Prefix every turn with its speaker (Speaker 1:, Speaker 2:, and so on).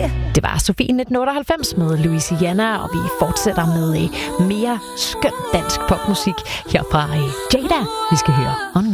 Speaker 1: Det var Sofie 1998 med Louisiana, og vi fortsætter med mere skøn dansk popmusik her fra Jada. Vi skal høre On